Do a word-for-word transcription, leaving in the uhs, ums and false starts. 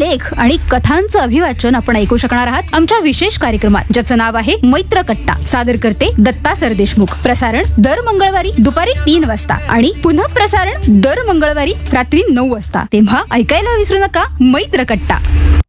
सुरेख आणि कथांचं अभिवाचन आपण ऐकू शकणार आहात आमच्या विशेष कार्यक्रमात, ज्याचं नाव आहे मैत्र कट्टा. सादर करते दत्ता सरदेशमुख. प्रसारण दर मंगळवारी दुपारी तीन वाजता आणि पुन्हा प्रसारण दर मंगळवारी रात्री नऊ वाजता. तेव्हा ऐकायला विसरू नका मैत्र कट्टा.